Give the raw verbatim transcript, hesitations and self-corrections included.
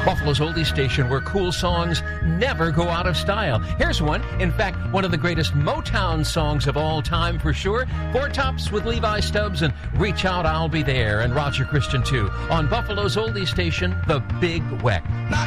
Buffalo's oldie station where cool songs never go out of style. Here's one. In fact, one of the greatest Motown songs of all time for sure. Four Tops with Levi Stubbs and Reach Out, I'll Be There, and Roger Christian too. On Buffalo's oldie station, The Big Weck.